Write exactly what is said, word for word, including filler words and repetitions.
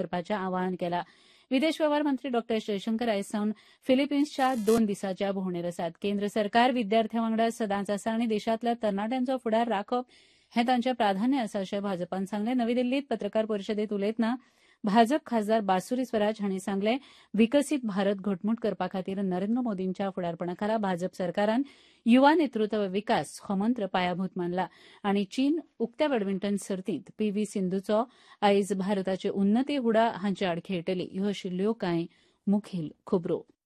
करपाचें आवाहन केलां. विदेश वेव्हार मंत्री डॉ जयशंकर आयज सावन फिलिपिन्सच्या दोन दिसांच्या भोंवडेर आसात. केंद्र सरकार विद्यार्थ्यां वांगडा सदांच आसा आनी देशांतल्या तरणाट्यांचो फुडार राखप हें तांचें प्राधान्य आसा अशें भाजपान सांगलें. नवी दिल्लींत पत्रकार परिशदेंत उलयतना भाजप खासदार बासुरी स्वराज हांणी सांगलें, विकसीत भारत घटमूट करपा खातीर नरेंद्र मोदींच्या फुडारपणा खाला भाजप सरकारान युवा नेतृत्व विकास हो मंत्र पायाभूत मानला आनी चीन उक्त्या बॅडमिंटन सर्तींत पी व्ही सिंधूचो आयज भारताचे उन्नती हुडा हांचे आड खेळटली ह्यो आशिल्ल्यो कांय मुखेल खबरो.